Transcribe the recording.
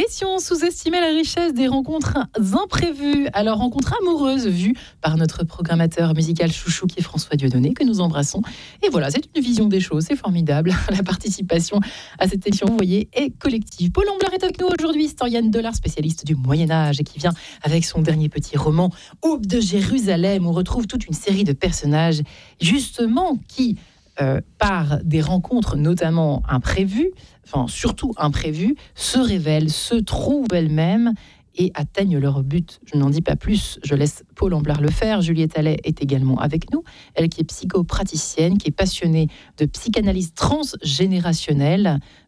Et si on sous-estimait la richesse des rencontres imprévues, alors rencontres amoureuses vues par notre programmateur musical chouchou qui est François Dieudonné, que nous embrassons. Et voilà, c'est une vision des choses, c'est formidable. La participation à cette émission, vous voyez, est collective. Paul Amblard est avec nous aujourd'hui, historienne de l'art, spécialiste du Moyen-Âge, et qui vient avec son dernier petit roman, Aube de Jérusalem. On retrouve toute une série de personnages, justement, qui... par des rencontres notamment imprévues, enfin surtout imprévues, se révèlent, se trouvent elles-mêmes et atteignent leur but. Je n'en dis pas plus, je laisse Paul Amblard le faire. Juliette Allais est également avec nous, elle qui est psychopraticienne, qui est passionnée de psychanalyse transgénérationnelle.